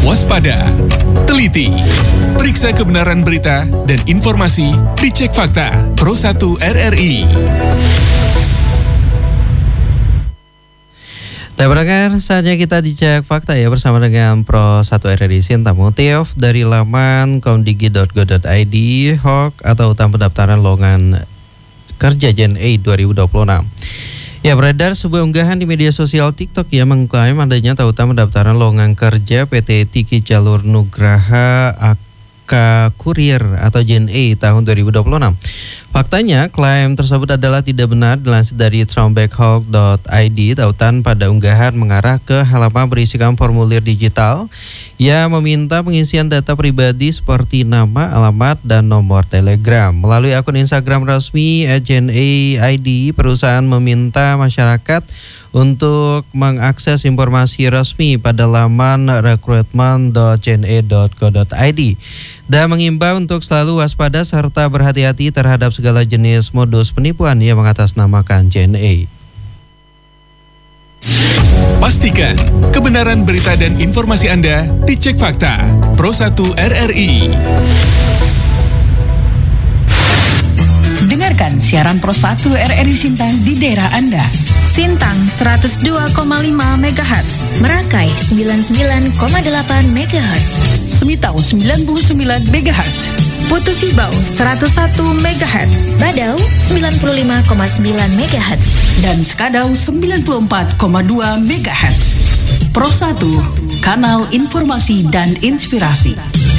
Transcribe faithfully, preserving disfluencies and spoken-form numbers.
Waspada, teliti, periksa kebenaran berita dan informasi di Cek Fakta Pro satu R R I. Nah, pendengar, saatnya kita dicek fakta ya bersama dengan Pro satu R R I Sinta Muhtiof dari laman komdigi dot go dot i d. H O K atau tentang pendaftaran lowongan kerja Gen A dua ribu dua puluh enam. Ya, beredar sebuah unggahan di media sosial TikTok yang mengklaim adanya tautan pendaftaran lowongan kerja P T Tiki Jalur Nugraha Aka Kurir atau Gen A tahun dua ribu dua puluh enam. Faktanya, klaim tersebut adalah tidak benar. Dilansir dari throwbackhawk dot i d, tautan pada unggahan mengarah ke halaman berisikan formulir digital yang meminta pengisian data pribadi seperti nama, alamat, dan nomor telegram. Melalui akun Instagram resmi at gen a i d, perusahaan meminta masyarakat untuk mengakses informasi resmi pada laman recruitment dot gen a dot co dot i d dan mengimbau untuk selalu waspada serta berhati-hati terhadap segala jenis modus penipuan yang mengatasnamakan Gen A. Pastikan kebenaran berita dan informasi Anda di Cek Fakta Pro satu R R I. Dengarkan siaran Pro satu R R I Sintang di daerah Anda. Sintang seratus dua koma lima megahertz, Merakai sembilan puluh sembilan koma delapan megahertz, Semitau sembilan puluh sembilan megahertz, Putu Sibau seratus satu megahertz, Badau sembilan puluh lima koma sembilan megahertz, dan Skadau sembilan puluh empat koma dua megahertz. Pro satu, kanal informasi dan inspirasi.